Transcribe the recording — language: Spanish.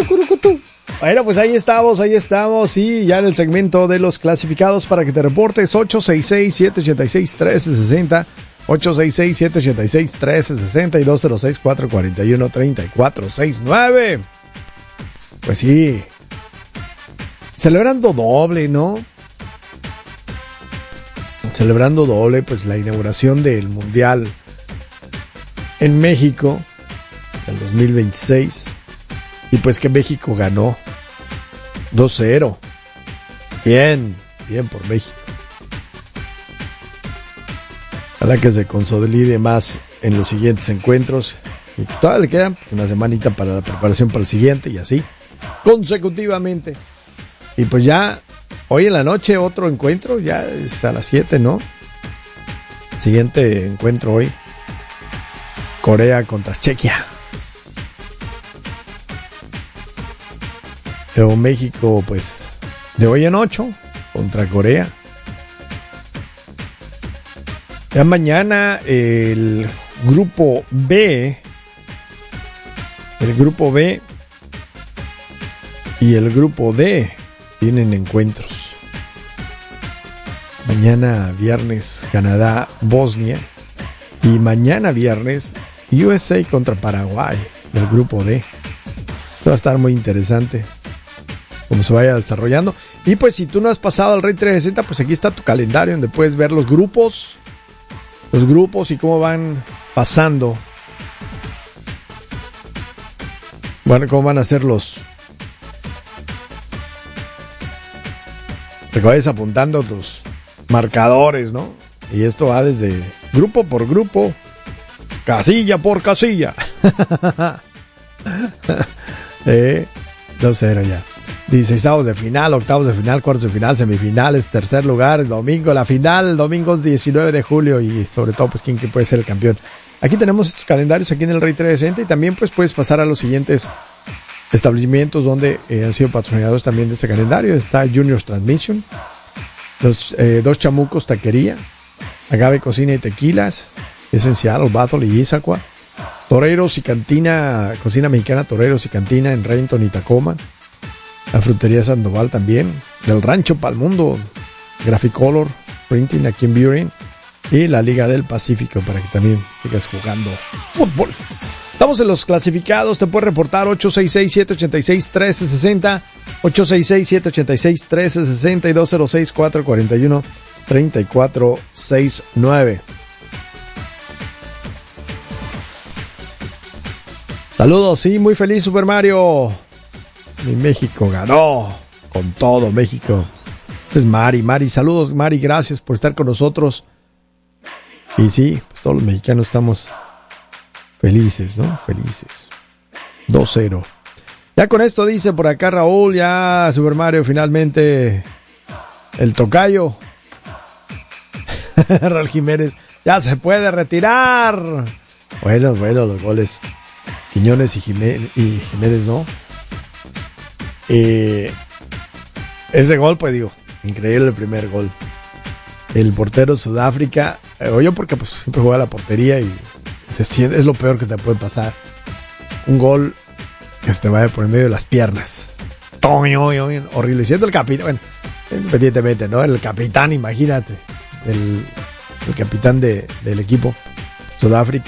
Bueno, pues ahí estamos, y ya en el segmento de los clasificados para que te reportes. 866-786-1360, 866-786-1360 y 206-441-3469. Pues sí, celebrando doble, ¿no? Celebrando doble, pues la inauguración del Mundial en México, el 2026, y pues que México ganó 2-0. Bien por México. Ojalá que se consolide más en los siguientes encuentros. Y todavía le queda una semanita para la preparación para el siguiente, y así consecutivamente. Y pues ya hoy en la noche otro encuentro, ya es a las 7, ¿no? Siguiente encuentro hoy, Corea contra Chequia. Pero México, pues, de hoy en 8 contra Corea. Ya mañana el grupo B y el grupo D tienen encuentros. Mañana viernes Canadá, Bosnia, y mañana viernes USA contra Paraguay del grupo D. Esto va a estar muy interesante como se vaya desarrollando. Y pues si tú no has pasado al Rey 360, pues aquí está tu calendario donde puedes ver los grupos y cómo van pasando. Bueno, cómo van a ser los... Te vayas apuntando tus marcadores, ¿no? Y esto va desde grupo por grupo, casilla por casilla. 2-0 ya. 16avos de final, octavos de final, cuartos de final, semifinales, tercer lugar, el domingo, la final, el domingo es 19 de julio, y sobre todo, pues, quién que puede ser el campeón. Aquí tenemos estos calendarios aquí en el Rey 360, y también pues puedes pasar a los siguientes establecimientos donde han sido patrocinadores también de este calendario. Está Junior's Transmission, los Dos Chamucos Taquería, Agave Cocina y Tequilas, Esencial, Battle y Isaqua, Toreros y Cantina, Cocina Mexicana Toreros y Cantina en Renton y Tacoma, la Frutería Sandoval también, del Rancho Palmundo, Graficolor Printing aquí en Burin, y la Liga del Pacífico para que también sigas jugando fútbol. Estamos en los clasificados, te puedes reportar 866-786-1360, 866-786-1360 y 206-441-3469. Saludos, sí, muy feliz Super Mario. Mi México ganó con todo, México. Este es Mari, saludos Mari, gracias por estar con nosotros. Y sí, pues todos los mexicanos estamos felices, ¿no? Felices. 2-0. Ya con esto dice por acá Raúl, ya Super Mario finalmente el tocayo. Raúl Jiménez, ya se puede retirar. Bueno, los goles. Quiñones y Jiménez, ¿no? Ese gol, pues digo, increíble el primer gol. El portero Sudáfrica, yo porque pues siempre juega la portería y se siente, es lo peor que te puede pasar. Un gol que se te vaya por el medio de las piernas. Horrible. Siendo el capitán, bueno, independientemente, ¿no? El capitán, imagínate, el capitán del equipo Sudáfrica.